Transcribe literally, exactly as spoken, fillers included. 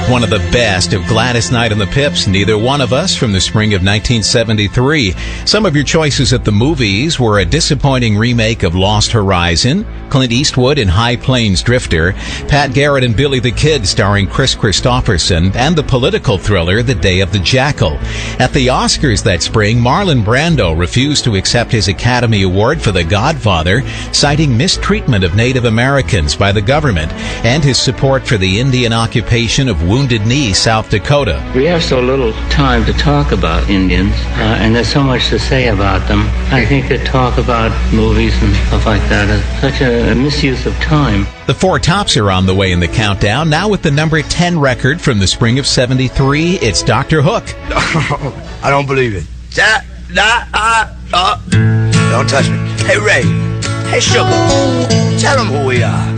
with one of the best of Gladys Knight and the Pips, Neither One of Us, from the spring of nineteen seventy-three. Some of your choices at the movies were a disappointing remake of Lost Horizon, Clint Eastwood in High Plains Drifter, Pat Garrett and Billy the Kid starring Chris Christopherson, and the political thriller The Day of the Jackal. At the Oscars that spring, Marlon Brando refused to accept his Academy Award for The Godfather, citing mistreatment of Native Americans by the government and his support for the Indian occupation of Wounded Knee, South Dakota. We have so little time to talk about Indians, uh, and there's so much to say about them. I think that talk about movies and stuff like that is such a a misuse of time. The Four Tops are on the way in the countdown. Now with the number ten record from the spring of seventy-three, it's Doctor Hook. I don't believe it. Da, da, uh, uh. Don't touch me. Hey, Ray. Hey, Sugar. Tell them who we are.